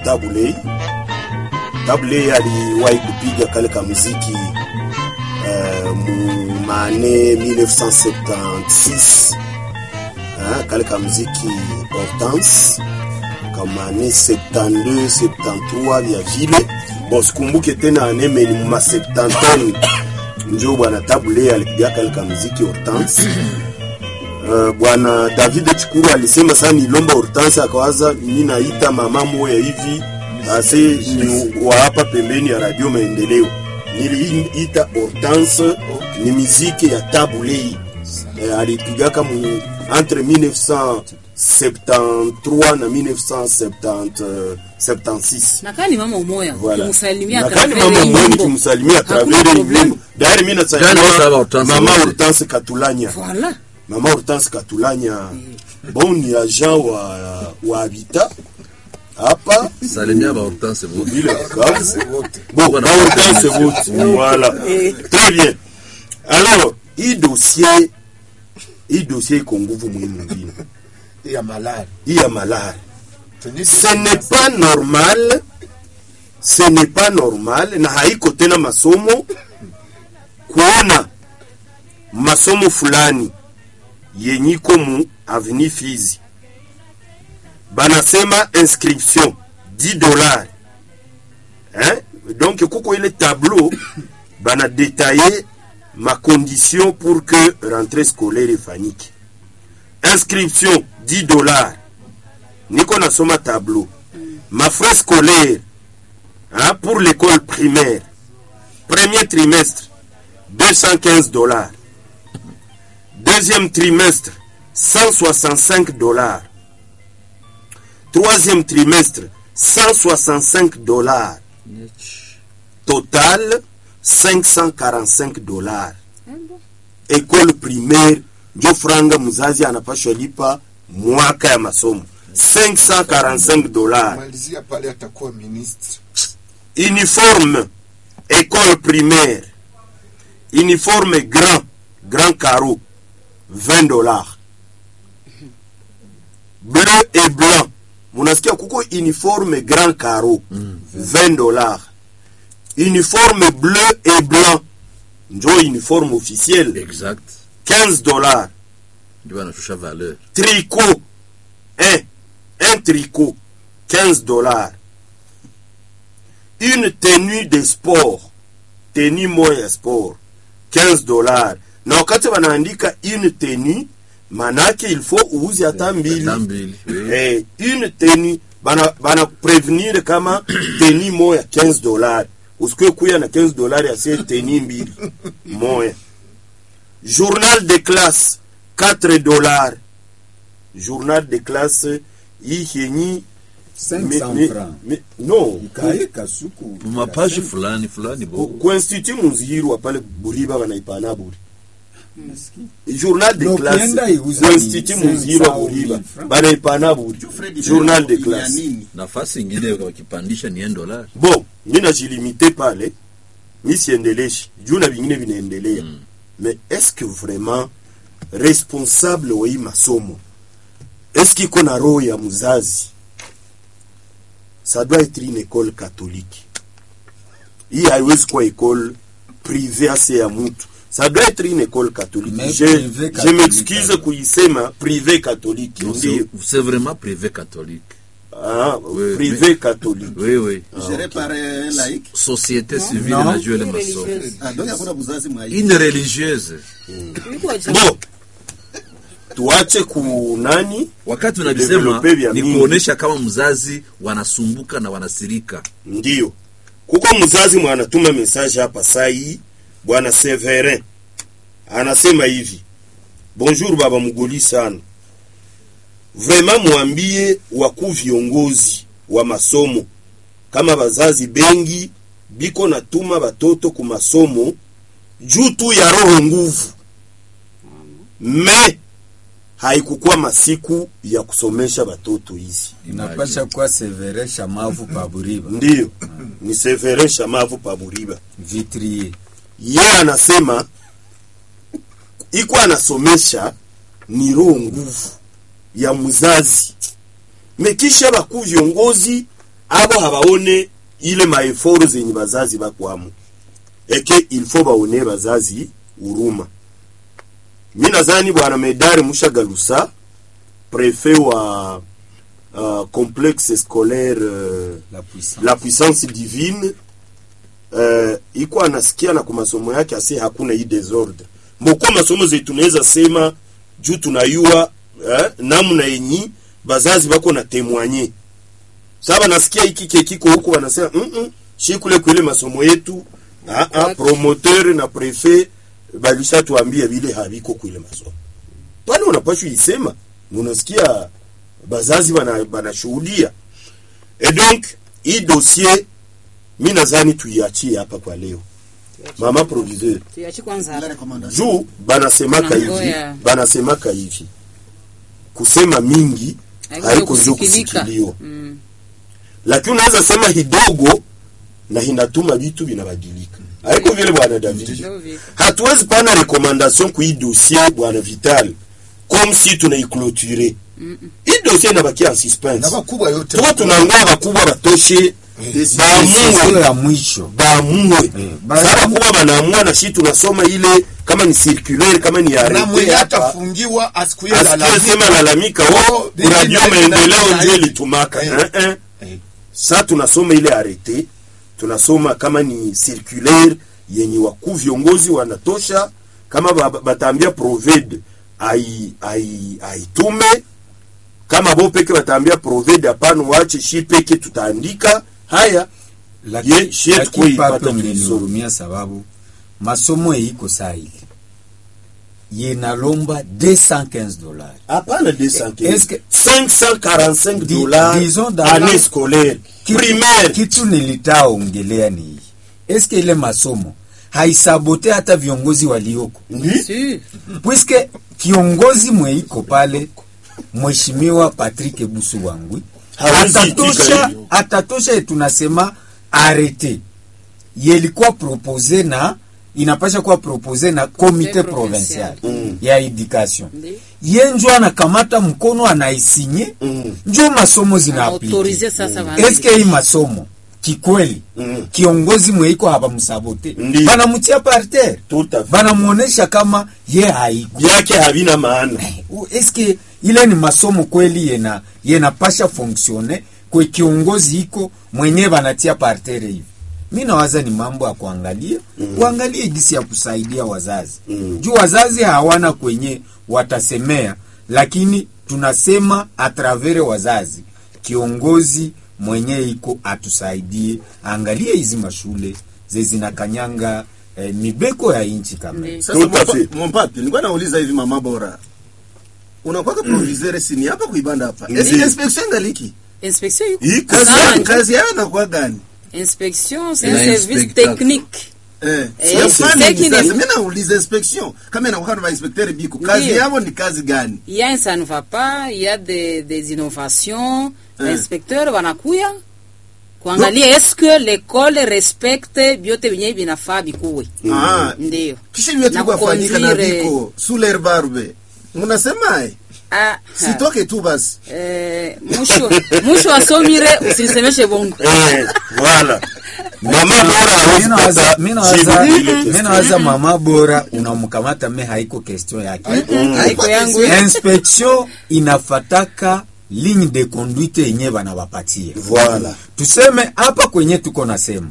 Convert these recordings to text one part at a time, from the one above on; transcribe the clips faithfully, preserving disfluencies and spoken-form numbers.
Tabulei. Tabulei aliwahi kupiga kale ka muziki uh, mu mane mille neuf cent soixante-seize. Ah, kale ka muziki Hortense kama ane soixante-deux soixante-treize ya vile. Bon, sikumbuke tena ane meni mu septantoni. Njo bwana Tabulei alipiga kale ka muziki Hortense. Uh, bwana David Chikuru alisema sana nilomba Hortense, akawaza mimi naita mama moya hivi ase ni wa hapa pembeni ya Radio Maendeleo. Niliita Hortense ni muziki ya Tabulei. Uh, alipiga kama entre mille neuf cent soixante-treize na mille neuf cent soixante-seize. Nakani mama umoya kumsalimia voilà. Nakani mama umoya kumsalimia travers wimbo. D'ailleurs mimi nasalimia mama Hortense Katulanya. Voilà. Mama Hortense Katulanya. Bon, ni agent wa wa Habitat. Hapa salimia ba Hortense wote. Bon, ba Hortense wote. Voilà. Très bien. Alors, hii dossier hii dossier iko nguvu muhimu ngine. Il y a malade. Il y a malade. Ce n'est pas normal. Ce n'est pas normal na haiko tena masomo kuona masomo fulani yenyiko mu Avenue Fizi banasema inscription dix dollars. Hein? Donc kuko ile tableau bana détailler ma condition pour que rentrée scolaire ifanyike. Inscription dix dollars. Niko nasoma tableau. Ma frais scolaire, hein, pour l'école primaire. Premier trimestre deux cent quinze dollars. Deuxième trimestre cent soixante-cinq dollars. Troisième trimestre cent soixante-cinq dollars. Total cinq cent quarante-cinq dollars. École primaire ndio franga mzazi anapashwa lipa mwaka ya masomo cinq cent quarante-cinq dollars. Malizia pale atakuwa ministre. Uniforme école primaire. Uniforme grand grand carreau vingt dollars. Bleu et blanc. Munasikia kuko uniforme grand carreau mm. vingt dollars. Uniforme bleu et blanc. Njo uniforme officiel. Exact. quinze dollars. Ndio anashusha valeur. Tricot. Un. Un tricot. quinze dollars. Une tenue de sport. Tenue moya sport. quinze dollars. Na wakati wanaandika une tenue, manake il faut uuze hata mbili. Eh, une tenue bana bana prévenir kama tenue moya quinze dollars. Usikwe kuya na quinze dollars ya se tenue mbili moya. Journal de classe quatre dollars. Journal de classe hii yenyi cinq cents francs. Mais non, kai kasuku. Mapaji fulani fulani bo. Ku institut Muziru pale Buriba wanaipana buri. Journal de classe Institut Muziru Buriba wanaipana buri. Journal de classe. Nafasi nyingine wakipandisha ni dollars. Bon, mimi najilimite pale. Mimi siendeleshi. Juna vingine vinaendelea. Mm. Mais est-ce que vraiment responsable wa hii masomo, est-ce qu'il kona roho ya mzazi? Ça doit être une école catholique. Hii haiwezi kuwa école privée ase ya mtu. Ça doit être une école catholique. Mais je je m'excuse kuisema privé catholique. C'est, c'est vraiment privé catholique. Ah, oui, privé oui. Catholique. Oui, oui. Ah, géré okay. par un laïc. Société non? Civile na Joël Masso. Ah, donc hakuna buzazi mwa une religieuse. Mm. Bon. Tuache ku nani? Wakati tunabisema ni kuonesha kama mzazi wanasumbuka na wanasirika. Ndio. Kuko mzazi mwanatuma message hapa sai, bwana Severin. Anasema hivi. Bonjour baba mugoli sana. Vraiment muambie wakuu viongozi wa masomo kama bazazi bengi biko natuma batoto ku masomo juu tu ya roho nguvu. Me haikukuwa masiku ya kusomesha batoto hizi. Inapasha kuwa Severin Shamavu Paburiba. Ndio. Ni Severin Shamavu Paburiba. Vitrier. Yeye anasema iko anasomesha ni roho nguvu ya mzazi. Mekisha baku viongozi abo habaone ile maeforo zenye bazazi bakwamo eke il faut baone bazazi uruma. Mimi nadhani bwana Medari Mushagalusa, préfet wa uh, complexe scolaire uh, La puissance. la puissance divine uh, iko anasikia na kwa masomo yake ase hakuna hii desordre. Mboko masomo zetu tunaweza sema juu tunayua eh, namna yenyi bazazi bako na témoigner. Sasa nasikia hiki kiko huko wanasema mm -mm, shi kule kule masomo yetu ah ah promoteur na prefet balisha tuambie vile habiko kule masomo. Pale unapaswa isema, unasikia bazazi bana banashuhudia. Et donc hii dossier mimi nadhani tuiachie hapa kwa leo. Mama proviseur. Tuache kwanza. Juu banasemaka hivi, banasemaka hivi. Kusema mingi haiko ndio kusikiliwa. Mm. Lakini unaweza sema hidogo na hinatuma vitu vinabadilika. Haiko vile bwana David. Hatuwezi pana recommandation ku hii dossier bwana Vital comme si tunaiclôturer. Mm -mm. Hii dossier inabaki en suspense. Na bakubwa yote. Tuko tunaangalia bakubwa batoshe Decision ya mwisho. Baamue. Sasa kuwa banaamua na shi tunasoma ile kama ni circulaire kama ni arrêté. Na mwenye atafungiwa asikuye lalamika. Asema lalamika wao radio maendeleo ndio litumaka. Eh eh. Sasa tunasoma ile arrêté. Tunasoma kama ni circulaire yenye wakuu viongozi wanatosha kama batambia proved ai ai aitume kama bo peke batambia proved hapana waache shi peke tutaandika haya. Lakini lakini pato nilihurumia sababu masomo iko saa hili yenalomba deux cent quinze dollars. Hapana deux cent quinze. Est-ce que cinq cent quarante-cinq dollars année scolaire primaire? Kitu nilitaongelea ni hii. Est-ce que ile masomo haisabote hata viongozi walioko? Si. Puisque kiongozi mweiko pale Mheshimiwa Patrick Busu Wangui atatosha atatosha tunasema arrêté yelikuwa proposé na inapasha kuwa proposé na comité provincial mm. ya education mm. yenjo anakamata mkono anaisinye mm. njo masomo zinaaplike. Eske hii masomo kikweli mm. kiongozi mweiko hapa msabote bana mtia parterre bana muonesha kama ye haiko yake havina maana. Eske ile ni masomo kweli yena yena pasha fonctionner kwa kiongozi iko mwenyewe banatia parterre hivi? Mimi nawaza ni mambo ya kuangalia mm. kuangalia gisi ya kusaidia wazazi mm. juu wazazi hawana kwenye watasemea, lakini tunasema atravere wazazi kiongozi mwenye iko atusaidie, angalie hizi mashule zezina kanyanga eh, mibeko ya inchi kama. Sasa mwampapi nilikuwa nauliza hivi mama bora, unakuwa proviseur sini hapa kuibanda hapa esi inspection ngaliki inspection iko kazi yao na kwa gani? Inspection c'est un service technique. Eh, c'est qui n'est mimi nauliza inspection kama inakuwa na inspecteur biko kazi yao ni kazi gani? Il y a ça ne va pas, il y a des des innovations. L'inspecteur wanakuya kuangalia est-ce que l'école respecte biote binye binafaa bikuwe. Ah, ndio. Kisha biote kufanyika na biko sous leur barbe. Mnasema eh? Ah, sitoke tu basi. Eh, musho musho asomire usinisemeshe bongo. Eh, voilà. Mama bora mimi nawaza mimi nawaza mimi nawaza mama bora unamkamata mimi haiko question yake. Haiko yangu. Inspection inafataka ligne de conduite yenye bana bapatie. Voilà. Tuseme hapa kwenye tuko nasema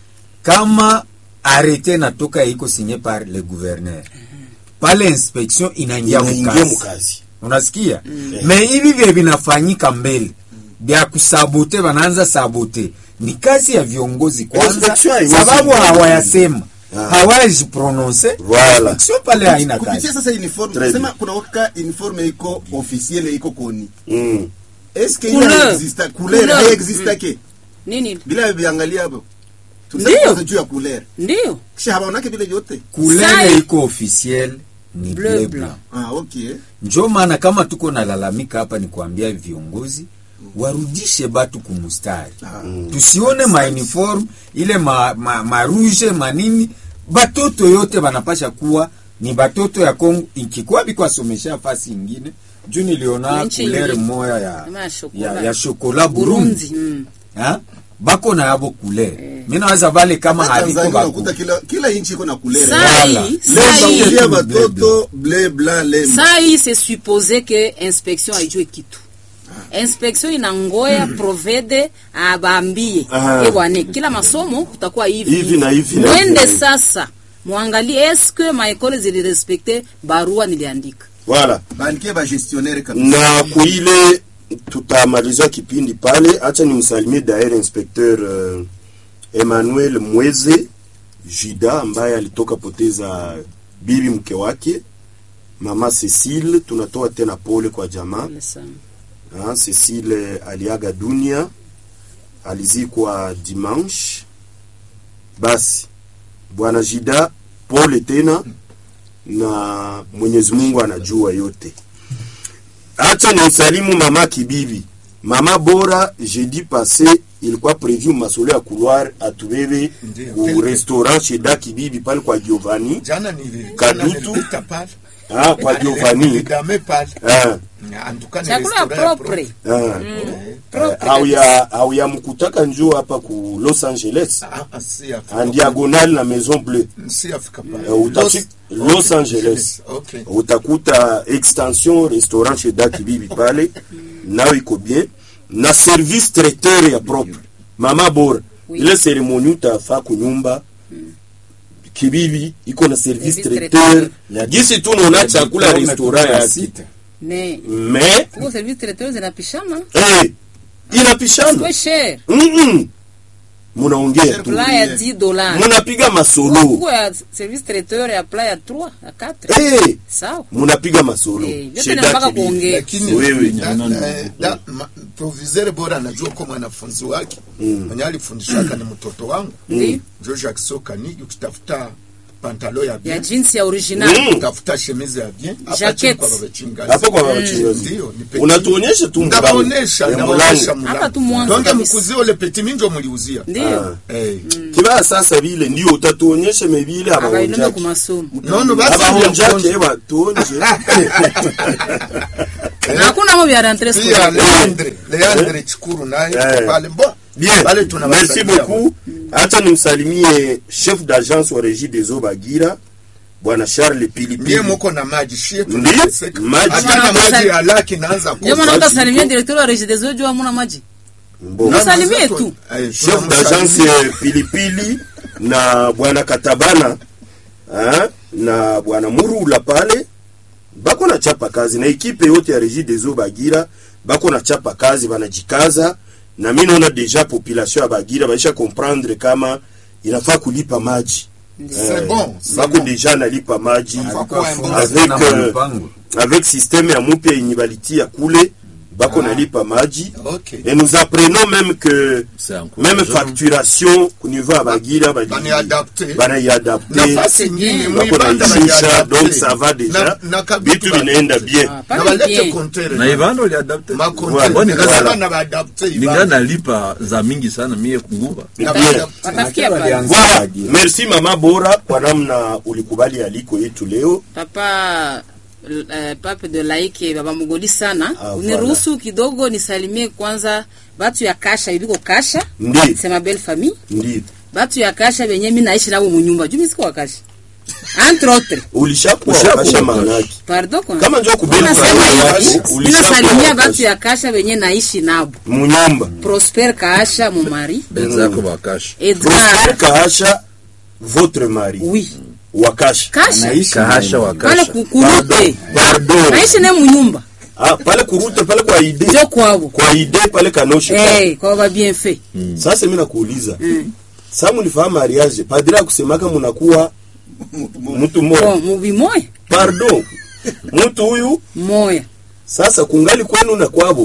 kama arrêté natoka iko signé par le gouverneur. Pale inspection inaingia mkazi. Unasikia? Mm. Me hivi vile vinafanyika mbele. Bia kusabote banaanza sabote. Ni kazi ya viongozi kwanza sababu hawayasema. Ah. Hawaji prononcer. Voilà. Sio pale haina kazi. Kupitia sasa uniforme, sema kuna waka uniforme iko officiel iko koni. Mm. Est-ce que il existe couleur existe ke? Nini? Bila biangalia hapo. Tunataka juu ya couleur. Ndio. Kisha habaonake bila yote. Couleur iko officiel ni bleu blanc. Ah, okay. Ndio maana kama tuko nalalamika hapa ni kuambia viongozi warudishe batu kumustari. Mm. Tusione ma uniform ile ma, ma, ma rouge manini batoto yote banapasha kuwa ni batoto ya Kongo ikikuwa biko asomesha fasi nyingine. Juu niliona couleur moya ya ya, ya chocolat Burundi. Burundi. Mm. ha? Bako na yabo couleur mimi naweza vale kama haliko unakuta kila kila inchi iko na couleur Sai, sai. ya watoto bleu blanc lembe Sai c'est supposé que inspection haijue kitu. Inspection inangoya provede abambie. Aha. Eh bwana, kila masomo kutakuwa hivi. Hivi na hivi na Mwende hivi. sasa. Muangalie est-ce que ma école zilirespecte barua niliandika. Voilà. bandikie ba gestionnaire kabisa Na kuile tutamaliza kipindi pale. Acha nimsalimie daire inspecteur uh, Emmanuel Mweze Jida ambaye alitoka poteza bibi mke wake mama Cecile. Tunatoa tena pole kwa jamaa. Ah, Cecile aliaga dunia, alizikwa dimanche. Basi bwana Jida, pole tena, na Mwenyezi Mungu anajua yote. Acha ni msalimu mama Kibibi, mama bora. Jeudi passé ilikuwa prévu masolo ya couloir atubebe ku restaurant chez Da Kibibi pale kwa Giovanni Jana nili Kadutu. pale. Ah, kwa Giovanni. Ah. Chakula propre. Ah. Au ya au ya mkutaka njoo hapa ku Los Angeles. En diagonale na Maison Bleue. Si Afrika pale. Uh, utachi Los Angeles. Okay. Utakuta extension restaurant chez Da Kibibi pale. Nao iko bien. Na service traiteur ya propre. Mama bora. Oui. Ile ceremonie utafa kunyumba. Kibibi iko na service Service traiteur. traiteur. Gisi tu unaona chakula restaurant yake. Mais Mais pour service traiteur zinapishana. eh inapishana. C'est cher. Mhm. Munaongea tu. Plat ya dix dollars. Munapiga masolo. Kwa service traiteur ya plat ya trois à quatre. Eh, Sawa. munapiga masolo. Eh, yote Chez ni mpaka Da Kibibi. kuongea. Lakini Wewe. da- eh, da- ma- proviseur bora anajua kwa mwanafunzi wake mwenye alifundishaka ni mtoto wangu Ndio. Joe Jacques Sokanigi. Ukitafuta pantalo ya Ya bien, jeans ya original. Mm. utafuta chemise ya bien, hapa Jacket. chini kwa baba chingazi. Hapo kwa wachingazi. Ndio, ni petit. Unatuonyesha tu mlango. Ndabaonesha, Eh, ndabaonesha mlango. Hapa tu mlango. mwanzo Donc kabisa. mkuzie ule petit minjo muliuzia. Ndio. Eh. Kibaya sasa vile ndio utatuonyesha mebile Abainome abahonjaki. ku masomo. Nono basi Abahonjaki ya eba tuonje. Na hakuna mambo ya rentrée pia scolaire. Leandre, Leandre Chikuru naye Eh. pale mbo. Bien. Pale Merci tunawasalimia. beaucoup. Acha nimsalimie chef d'agence wa Régie des Eaux Bagira, bwana Charles Pilipili. Ndiye muko na maji shie Ndiyo, tunateseka. maji. Hata na maji ya laki naanza Ndio maana Basi utasalimia iko. directeur wa Régie des Eaux juu hamna maji. Bon. Na- Msalimie tu. Chef d'agence eh, Pilipili na bwana Katabana ha? na bwana Murula pale bako na chapa kazi na ekipe yote ya Régie des Eaux Bagira bako na chapa kazi, banajikaza na mimi naona deja population ya Bagira baisha comprendre kama inafaa kulipa maji. C'est bon, c'est Bako bon. deja nalipa maji Alikuwa avec na euh, mpango. avec système ya mupya yenye balitia kule bako nalipa maji. Okay. Et nous apprenons même que C'est même encourageant. facturation au niveau à Bagira Bani adapté. bana y adapté Nafasi nyingi bako na mwibanda ishusha, bani donc adapté. ça va déjà Na- na kabitu vitu bani vinaenda adapté. bien. Ah, Na pale walete bien. kontere. na Ivando aliadapte Makontere. Boni kazi Sasa Voilà. na baadapte ninga Ivano. nalipa za mingi sana mie kunguba Bien. Watafikia pale. Walianza Voilà. Bagira. Merci mama bora kwa namna ulikubali aliko yetu leo. Papa uh, pape de laike baba mugoli sana. Ah, Uniruhusu kidogo nisalimie kwanza batu ya kasha iliko kasha. Ndiyo. C'est ma belle famille. Ndiyo. Batu ya kasha benye mimi naishi nabo munyumba. Juu mimi siko wa kasha. Entre autres. Ulishakuwa Ushakuwa kasha kasha. manaki. Pardon kwa. Kama njoo kubeli Nasema kwa hivi, watu, ulishakuwa ninasalimia kasha. batu ya kasha benye naishi nabo. Munyumba. Prosper Kaasha mon mari. benzako bakasha Prosper Edgar. Kahasha votre mari. Oui. Wakasha. Kasha. Anaishi kahasha na- Pale wakasha kukurute. Pardon. Naishi ne munyumba. Ah, pale kurute pale kwa ide. Ndio kwao. Kwa ide pale kanoshe. Eh, kwa ba bien fait. Sasa mimi nakuuliza. Mm. Sasa mlifahamu mariage, padri akusemaka mnakuwa mtu mmoja. Bon, mubi moya. Pardon. Mtu huyu Moya. sasa kungali kwenu na kwabo.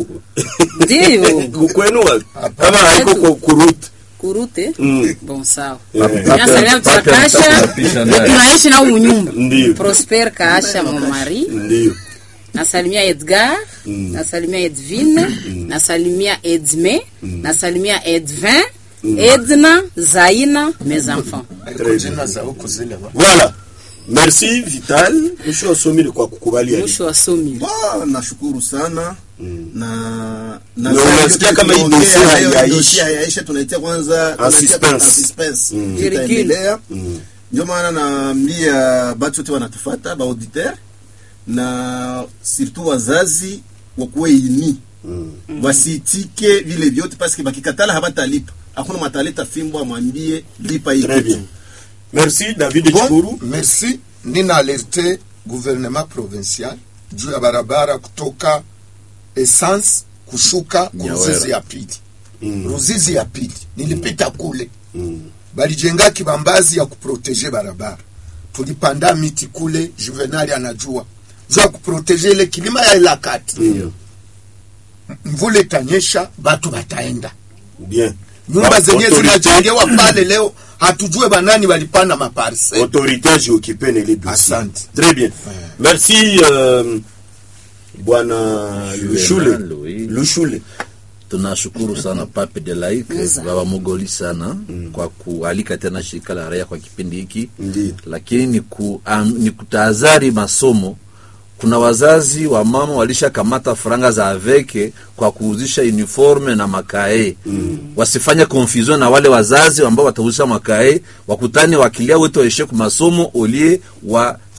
Ndio. Kwenu wa- kama haiko kwa kurute. Kurute. Mm. Bon sawa. Eh, Nasalimia batu ya Pape- kasha. Pape anapisha naye. Tunaishi nao munyumba. Ndiyo. Prosper Kaasha mon mari. Ndiyo. Nasalimia Edgar, Mm. nasalimia Edvine, nasalimia Edme, nasalimia Edvin, Edna, Zaina, mes enfants. Aliko jina za huku zile wa. Voilà. Merci Vital, mwisho wa somi ni kwa kukubali. Mwisho wa somi. Ba, nashukuru sana. Mm. Na na unasikia kama hii dossier haiyaisha. Haiyaisha, tunaitia kwanza tunaitia suspense. Itaendelea. Ndio maana naambia watu wote wanatufuata, ba auditeur na surtout wazazi wakuwe ini. Mm. Wasitike vile vyote parce que bakikatala habatalipa. Hakuna mataleta fimbo amwambie lipa hii. Très bien. Merci David bon, Chikuru. Merci. Nina alerte gouvernement provincial juu ya barabara kutoka essence kushuka Ruzizi ya pili. Mm. Ruzizi ya pili. Nilipita kule. Mm. Balijenga kibambazi ya kuproteje barabara. Tulipanda miti kule, Juvenali anajua. Juu ya kuproteje ile kilima ya ilakati. Mm. Mvule tanyesha, batu bataenda. Bien. Nyumba zenye zinajengewa pale leo hatujue banani walipanda maparcelle. Autorité j'occupe les dossiers. Asante. Très bien. Ouais. Merci euh, bwana Lushule. Lushule. Tunashukuru sana Pape de Laike, baba Mogoli sana mm. kwa kualika tena shirika la raia kwa kipindi hiki. Lakini ni ku um, ni kutahadhari masomo. Kuna wazazi wa mama walisha kamata franga za aveke kwa kuuzisha uniforme na makae. Mm. Wasifanye confusion na wale wazazi ambao watauzisha makae, wakutani wakilia wetu waishe kwa masomo olie wa